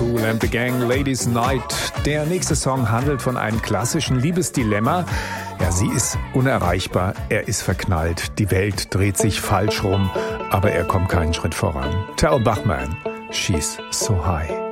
Kool and the Gang, Ladies Night. Der nächste Song handelt von einem klassischen Liebesdilemma. Ja, sie ist unerreichbar, er ist verknallt, die Welt dreht sich falsch rum, aber er kommt keinen Schritt voran. Tal Bachman, She's So High.